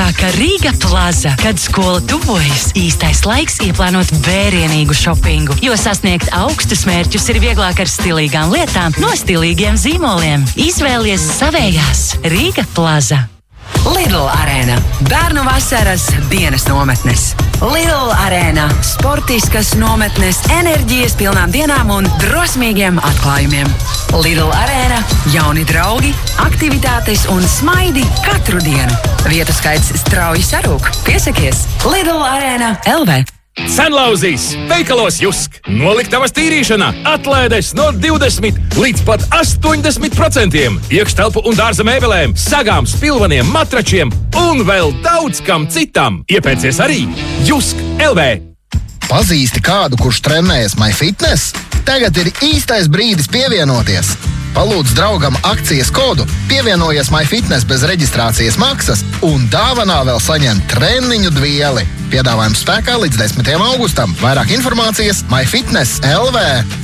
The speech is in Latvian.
jaukākā Riga Plaza. Kad skola tuvojas, īstais laiks ieplānot vērienīgu šopingu, jo sasniegt augstus mērķus ir vieglāk ar stilīgām lietām no stilīgiem zīmoliem. Izvēlies savējās Riga Plaza. Lidl Arēna. Bērnu vasaras dienas nometnes. Lidl Arēna. Sportiskas nometnes, enerģijas pilnām dienām un drosmīgiem atklājumiem. Lidl Arēna. Jauni draugi, aktivitātes un smaidi katru dienu. Vietu skaits strauji sarūk. Piesakies Lidl Arēna LV. Senlauzīs, veikalos Jusk, noliktavas tīrīšana, atlaides no 20 līdz pat 80%, iekštelpu un dārza mēbelēm, sagām, spilvaniem, matračiem un vēl daudz kam citam. Iepērcies arī Jusk LV. Pazīsti kādu, kurš trenējas MyFitness? Tagad ir īstais brīdis pievienoties. Palūdz draugam akcijas kodu, pievienojies MyFitness bez reģistrācijas maksas un dāvanā vēl saņem treniņu dvieli. Piedāvājums spēkā līdz 10. augustam. Vairāk informācijas MyFitness LV.